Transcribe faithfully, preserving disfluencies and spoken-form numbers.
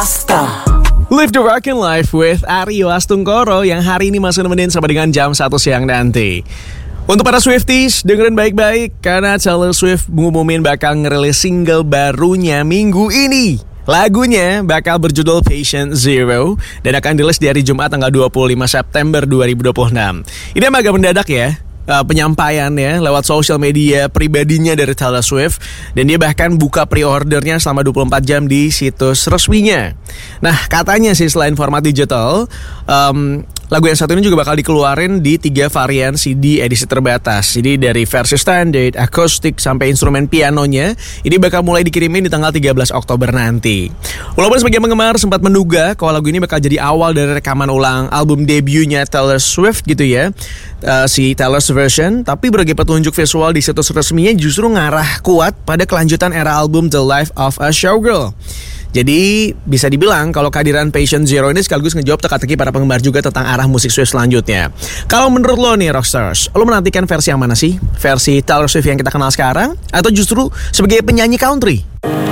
Costa. Live the Rockin' Life with Aryo Astungkoro yang hari ini masih nemenin sampai dengan jam satu siang nanti. Untuk para Swifties, dengerin baik-baik karena Taylor Swift ngumumin bakal ngerilis single barunya minggu ini. Lagunya bakal berjudul Patient Zero dan akan dirilis di hari Jumat tanggal dua puluh lima September dua ribu dua puluh enam. Ini emang agak mendadak ya. Uh, penyampaiannya lewat sosial media pribadinya dari Taylor Swift, dan dia bahkan buka pre-ordernya selama dua puluh empat jam di situs resminya. Nah, katanya sih selain format digital, um, lagu yang satu ini juga bakal dikeluarin di tiga varian C D edisi terbatas. Jadi dari versi standard, akustik, sampai instrumen pianonya, ini bakal mulai dikirimin di tanggal tiga belas Oktober nanti. Walaupun sebagian penggemar sempat menduga kalau lagu ini bakal jadi awal dari rekaman ulang album debutnya Taylor Swift gitu ya, uh, si Taylor's Version, tapi berbagai petunjuk visual di situs resminya justru ngarah kuat pada kelanjutan era album The Life of a Showgirl. Jadi bisa dibilang kalau kehadiran Patient Zero ini sekaligus ngejawab teka-teki para penggemar juga tentang arah musik Swift selanjutnya. Kalau menurut lo nih Rockstars, lo menantikan versi yang mana sih? Versi Taylor Swift yang kita kenal sekarang atau justru sebagai penyanyi country?